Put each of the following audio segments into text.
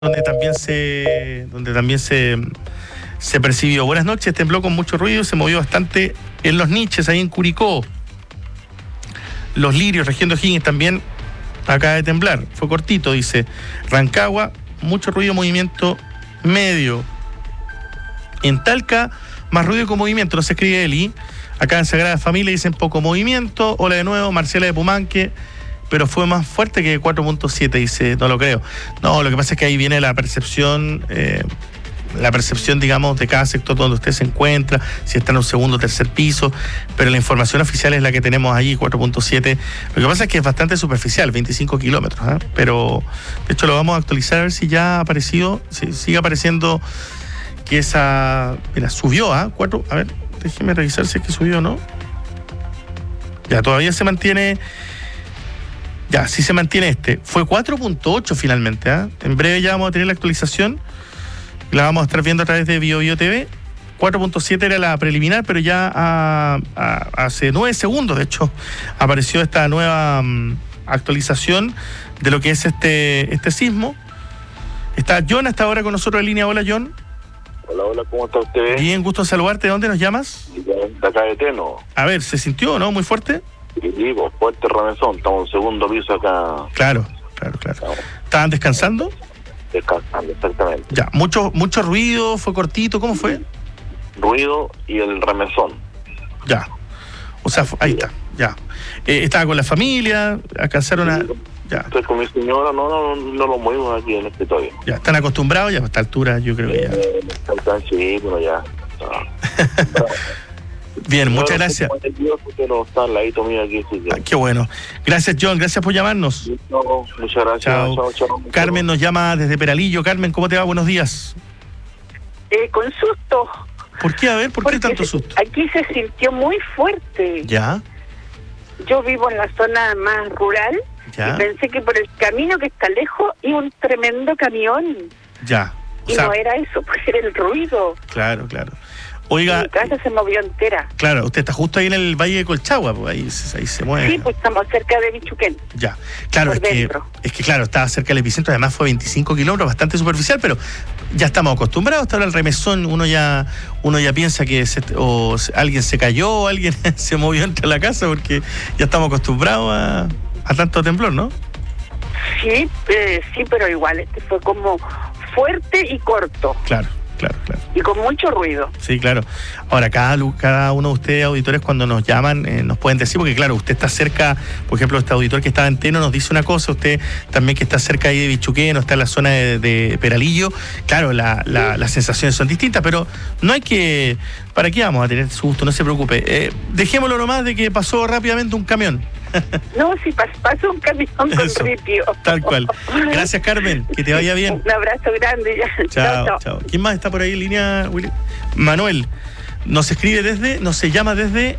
donde también se percibió. Buenas noches, tembló con mucho ruido, se movió bastante en Los Niches, ahí en Curicó. Los Lirios, región de O'Higgins, también acaba de temblar. Fue cortito, dice. Rancagua, mucho ruido, movimiento medio. En Talca, más ruido que movimiento, no se escribe Eli. Acá en Sagrada Familia dicen poco movimiento. Hola de nuevo, Marcela de Pumanque. Pero fue más fuerte que 4.7, dice, no lo creo. No, lo que pasa es que ahí viene la percepción, digamos, de cada sector donde usted se encuentra, si está en un segundo o tercer piso, pero la información oficial es la que tenemos ahí, 4.7. Lo que pasa es que es bastante superficial, 25 kilómetros, ¿eh? Pero, de hecho, lo vamos a actualizar a ver si ya ha aparecido, si sigue apareciendo que esa, mira, subió, a ver, déjeme revisar si es que subió o no. Ya, todavía se mantiene. Ya, sí se mantiene Fue 4.8 finalmente, ¿eh? En breve ya vamos a tener la actualización. La vamos a estar viendo a través de BioBio TV. 4.7 era la preliminar, pero ya hace 9 segundos, de hecho, apareció esta nueva actualización de lo que es este sismo. Está John hasta ahora con nosotros en línea. Hola, John. Hola, ¿cómo está usted? Bien, gusto saludarte. ¿De dónde nos llamas? De acá de Teno. A ver, ¿se sintió o no? ¿Muy fuerte? Sí, pues, fuerte remesón, estamos en un segundo piso acá. Claro. ¿Estaban descansando? Descansando, exactamente. Ya, mucho ruido, fue cortito, ¿cómo fue? Ruido y el remesón. Ya, o sea, ahí está, ya. ¿Estaba con la familia? ¿Alcanzaron a...? Ya. Estoy con mi señora, no lo movimos aquí en el escritorio. Ya, ¿están acostumbrados ya a esta altura? Yo creo que ya. Sí, pero ya. Bien, muchas gracias. Qué bueno. Gracias, John. Gracias por llamarnos. No, muchas gracias. Chao. Carmen nos llama desde Peralillo. Carmen, ¿cómo te va? Buenos días. Con susto. ¿Por qué? A ver, ¿por qué tanto susto? Aquí se sintió muy fuerte. ¿Ya? Yo vivo en la zona más rural. ¿Ya? Y pensé que por el camino que está lejos iba un tremendo camión. Ya. Y no era eso, pues era el ruido. Claro. Oiga, mi casa se movió entera. Claro, usted está justo ahí en el Valle de Colchagua, pues ahí se mueve. Sí, pues estamos cerca de Bichuquén. Ya, claro, es que claro, estaba cerca del epicentro, además fue 25 kilómetros, bastante superficial, pero ya estamos acostumbrados. Hasta ahora el remesón, uno ya piensa que alguien se cayó, o alguien se movió entre la casa, porque ya estamos acostumbrados a tanto temblor, ¿no? Sí, pero igual fue como fuerte y corto. Claro. Y con mucho ruido. Sí, claro. Ahora, cada uno de ustedes, auditores, cuando nos llaman, nos pueden decir, porque claro, usted está cerca, por ejemplo, este auditor que estaba en Teno nos dice una cosa, usted también que está cerca ahí de Bichuquén, está en la zona de Peralillo, claro, las sensaciones son distintas, pero no hay que... ¿Para qué vamos a tener susto? No se preocupe. Dejémoslo nomás de que pasó rápidamente un camión. No, sí, pasó un camión con ripio. Tal cual. Gracias, Carmen. Que te vaya bien. Un abrazo grande. Chao. ¿Quién más está por ahí en línea, Willy? Manuel. Nos llama desde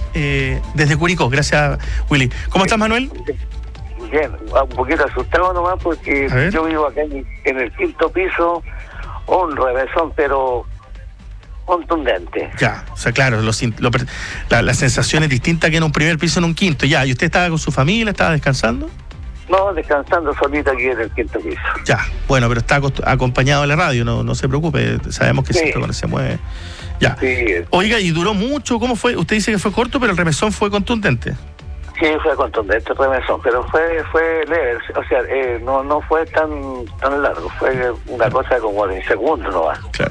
Curicó. Gracias, Willy. ¿Cómo estás, Manuel? Bien, un poquito asustado nomás porque yo vivo acá en el quinto piso, un revesón, pero contundente. Ya, o sea, claro, la sensación es distinta que en un primer piso, en un quinto. Ya, ¿y usted estaba con su familia, estaba descansando? No, descansando solito aquí en el quinto piso. Ya, bueno, pero está acompañado de la radio, no se preocupe, sabemos que siempre cuando se mueve. Ya. Sí. Oiga, ¿y duró mucho? ¿Cómo fue? Usted dice que fue corto, pero el remesón fue contundente. Sí, fue contundente el remesón, pero fue leve, o sea, no fue tan largo, fue una cosa como de segundos nomás. Claro.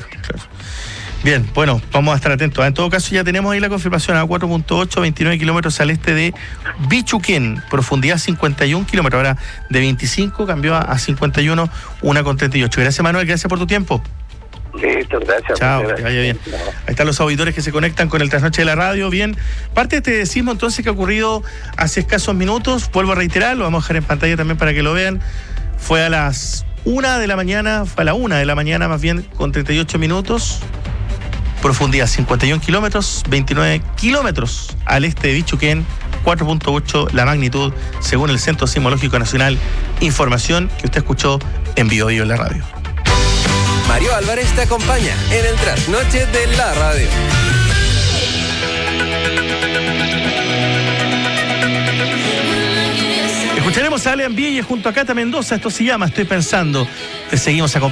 Bien, bueno, vamos a estar atentos. En todo caso, ya tenemos ahí la confirmación a 4.8, 29 kilómetros al este de Bichuquén, profundidad 51 kilómetros. Ahora de 25 cambió a 51, 1,38. Gracias, Manuel, gracias por tu tiempo. Listo, gracias. Chao, que vaya bien. Ahí están los auditores que se conectan con el Trasnoche de la Radio. Bien, parte de este sismo entonces que ha ocurrido hace escasos minutos, vuelvo a reiterar, lo vamos a dejar en pantalla también para que lo vean. Fue a las 1 de la mañana, más bien, con 38 minutos. Profundidad 51 kilómetros, 29 kilómetros al este de Bichuquén, 4.8 la magnitud, según el Centro Sismológico Nacional. Información que usted escuchó en BioBio en la radio. Mario Álvarez te acompaña en el Trasnoche de la Radio. Escucharemos a Alean Vielle junto a Cata Mendoza. Esto se llama Estoy Pensando. Te seguimos acompañando.